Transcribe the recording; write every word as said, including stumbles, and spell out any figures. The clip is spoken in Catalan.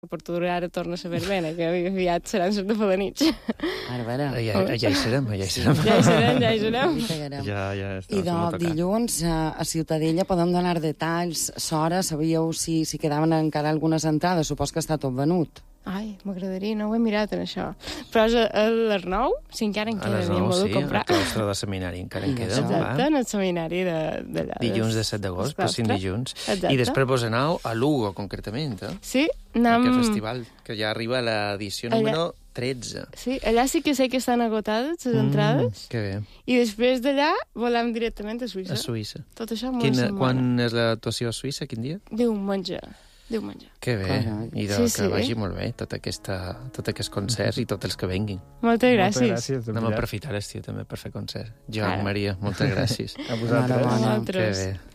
A Portugal torna a ser verbena, que aviat seran les de la nit. Ara, a veure. Ja, ja hi serem, ja hi serem. Ja hi serem, ja hi serem. Ja, ja està. I de dilluns a, a Ciutadella podem donar detalls, s'hora, sabíeu si, si quedaven encara algunes entrades, supos que està tot venut. Ai, m'agradaria, no ho he mirat en això. Però a l'Arnau, si encara en queda, n'hi hem volgut sí, comprar. al claustre de seminari encara en queda. Exacte, en el seminari d'allà. Dilluns de set d'agost, pues cinc dilluns. Exacte. I després vos aneu a Lugo, concretament, eh? Sí, anem... Aquest festival, que ja arriba a l'edició número tretze. Sí, allà sí que sé que estan agotades les entrades. Mm, que bé. I després d'allà volem directament a Suïssa. A Suïssa. Tot això molt Quina, setmana. quan és l'actuació a Suïssa? Quin dia? Diumenge. Diumenge. Que bé. Carai. I de, Sí, que sí. vagi molt bé tot, aquesta, tot aquests concerts i tots els que venguin. Moltes gràcies. Moltes gràcies. Anem a aprofitar l'estiu també per fer concerts. Joan, Ara. Maria, moltes gràcies. A vosaltres. Enhorabona. Nosaltres. Que bé.